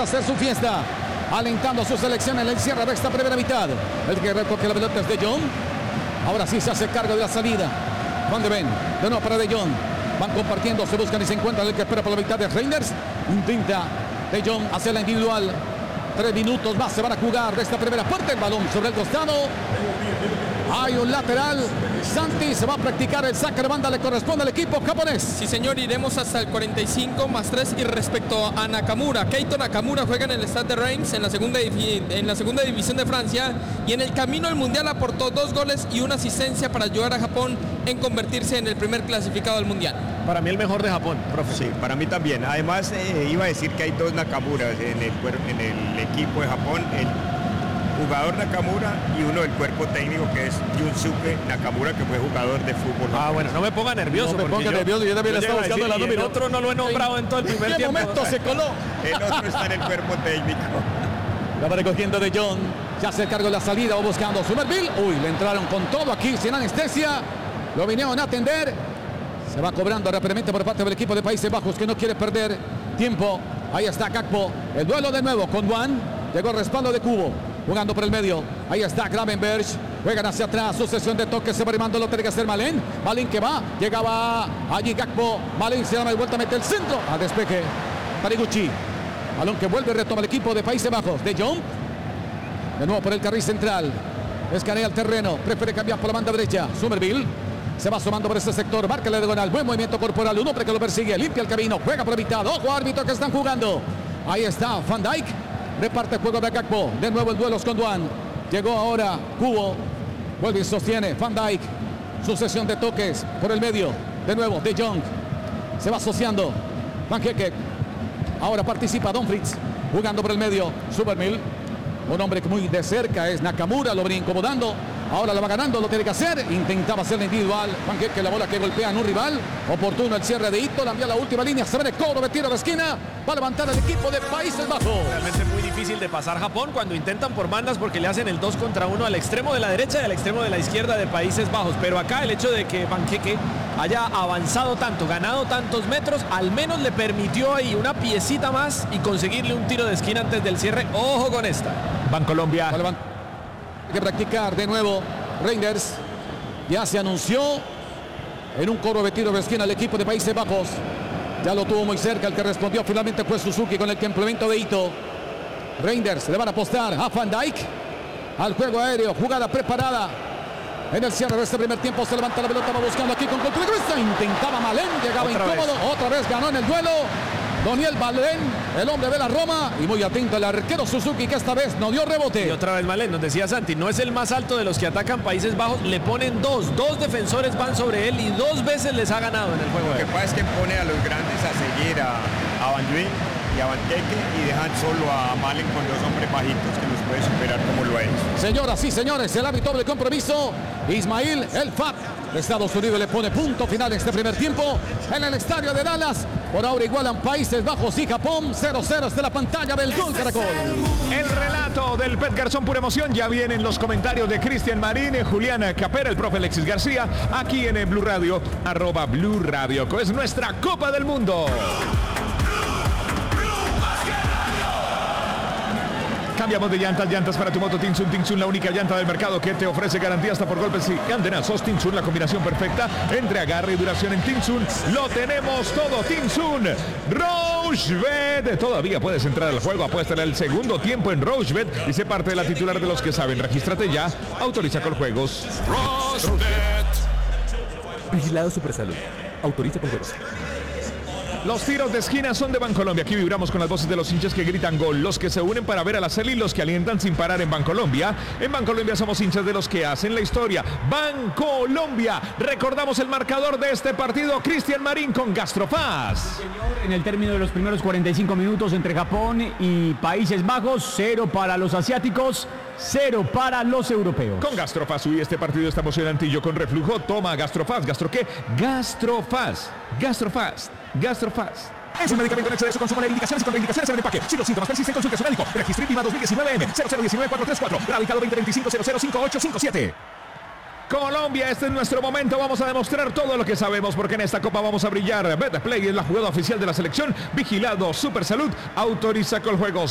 a hacer su fiesta, alentando a su selección en el cierre de esta primera mitad. El que recoge la pelota es De Jong. Ahora sí se hace cargo de la salida. Van de Ven, de nuevo para De Jong. Van compartiendo, se buscan y se encuentran. El que espera por la mitad de Reinders. Intenta De Jong hacer la individual. 3 minutos más se van a jugar de esta primera parte. El balón sobre el costado. Hay un lateral. Santi se va a practicar el saque de banda. Le corresponde al equipo japonés. Sí, señor. Iremos hasta el 45 más 3. Y respecto a Nakamura, Keito Nakamura juega en el Stade de Reims en la segunda división de Francia. Y en el camino al Mundial aportó 2 goles y una asistencia para ayudar a Japón en convertirse en el primer clasificado del Mundial. Para mí el mejor de Japón, profe. Sí, para mí también. Además, iba a decir que hay 2 Nakamuras en el equipo de Japón. El jugador Nakamura y uno del cuerpo técnico que es Junsuke Nakamura, que fue jugador de fútbol. Bueno, no me ponga nervioso. No me ponga nervioso, yo también le estaba buscando la nómina. El otro no lo he nombrado en todo el primer tiempo. ¿En qué momento se coló? El otro está en el cuerpo técnico. La va recogiendo De Jong. Ya se cargó la salida, va buscando Somerville. Uy, le entraron con todo aquí sin anestesia. Lo vinieron a atender. Se va cobrando rápidamente por parte del equipo de Países Bajos, que no quiere perder tiempo. Ahí está Gakpo. El duelo de nuevo con Juan. Llegó el respaldo de Kubo. Jugando por el medio. Ahí está Gravenberch. Juegan hacia atrás. Sucesión de toques. Se va animando. Lo tiene que hacer Malen. Malen que va. Llegaba allí Gakpo. Malen se da de vuelta. Mete el centro. A despeje. Taniguchi. Balón que vuelve y retoma el equipo de Países Bajos. De Jong. De nuevo por el carril central. Escanea el terreno. Prefiere cambiar por la banda derecha. Somerville. Se va sumando por este sector. Marca la diagonal. Buen movimiento corporal. Un hombre que lo persigue. Limpia el camino. Juega por la mitad. Ojo, árbitro, que están jugando. Ahí está Van Dijk. Reparte el juego de Gakpo. De nuevo el duelo con Duan. Llegó ahora Kubo. Vuelve y sostiene Van Dijk. Sucesión de toques por el medio. De nuevo De Jong. Se va asociando Van Hecke. Ahora participa Don Fritz. Jugando por el medio. Somerville. Un hombre que muy de cerca es Nakamura. Lo venía incomodando. Ahora lo va ganando, lo tiene que hacer. Intentaba hacerla individual. Van Hecke, la bola que golpea en un rival. Oportuno el cierre de Ito. La envía a la última línea. Se ve el cobro de tiro de esquina. Va a levantar el equipo de Países Bajos. Realmente muy difícil de pasar Japón cuando intentan por bandas, porque le hacen el 2 contra 1 al extremo de la derecha y al extremo de la izquierda de Países Bajos. Pero acá el hecho de que Van Hecke haya avanzado tanto, ganado tantos metros, al menos le permitió ahí una piecita más y conseguirle un tiro de esquina antes del cierre. Ojo con esta. Bancolombia. Hay que practicar de nuevo. Reinders ya se anunció en un cobro de tiro de esquina al equipo de Países Bajos. Ya lo tuvo muy cerca. El que respondió finalmente fue Suzuki con el complemento de Ito. Reinders le van a apostar a Van Dijk. Al juego aéreo. Jugada preparada. En el cierre de este primer tiempo se levanta la pelota. Va buscando aquí con control. Intentaba Malen. Llegaba incómodo. Otra vez ganó en el duelo Doniel Malen, el hombre de la Roma, y muy atento el arquero Suzuki, que esta vez no dio rebote. Y otra vez Malen, nos decía Santi, no es el más alto de los que atacan Países Bajos, le ponen dos defensores van sobre él y 2 veces les ha ganado en el juego. Lo que pasa es que pone a los grandes a seguir a Van Dijk y a Van Hecke y dejan solo a Malen con 2 hombres bajitos que los puede superar como lo ha hecho. Señoras y señores, el árbitro del compromiso, Ismail El Fat de Estados Unidos, le pone punto final en este primer tiempo en el estadio de Dallas. Por ahora igualan Países Bajos y Japón. 0-0 desde la pantalla del Gol Caracol. El relato del Pet Garzón, pura emoción. Ya vienen los comentarios de Cristian Marín, Juliana Capera, el profe Alexis García, aquí en Blue Radio, @Blue Radio. Es nuestra Copa del Mundo. Cambiamos de llantas para tu moto Tinsun. Tinsun, la única llanta del mercado que te ofrece garantía hasta por golpes y candenazos. Tinsun, la combinación perfecta entre agarre y duración en Tinsun. Lo tenemos todo, Tinsun. Rochebet. Todavía puedes entrar al juego. Apuesta en el segundo tiempo en Rochebet y sé parte de la titular de los que saben. Regístrate ya. Autoriza con juegos. Rochebet. Vigilado Supersalud. Autoriza con juegos. Los tiros de esquina son de Bancolombia. Aquí vibramos con las voces de los hinchas que gritan gol, los que se unen para ver a la Celi, los que alientan sin parar en Bancolombia. En Bancolombia somos hinchas de los que hacen la historia. Bancolombia. Recordamos el marcador de este partido. Cristian Marín con Gastrofaz. En el término de los primeros 45 minutos entre Japón y Países Bajos, 0 para los asiáticos, 0 para los europeos. Con Gastrofaz, y este partido está emocionante y yo con reflujo. Toma Gastrofaz. ¿Gastro qué? Gastrofaz. Gastrofaz. Gastrofaz. Es un medicamento en exceso de consumo, leer indicaciones y contraindicaciones en el empaque. Si los síntomas persisten, consulte a su médico. Registro INVIMA 2019M 0019434. Radicado 2025-005857. Colombia, este es nuestro momento. Vamos a demostrar todo lo que sabemos porque en esta copa vamos a brillar. Betplay es la jugada oficial de la selección. Vigilado Supersalud. Autoriza con juegos.